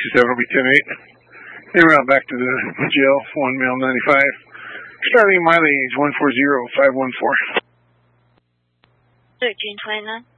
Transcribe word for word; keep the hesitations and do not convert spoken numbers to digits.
sixty-seven will be ten eight. En route back to the jail, one male ninety-five. Starting mileage one four zero five one four. 对，军推呢？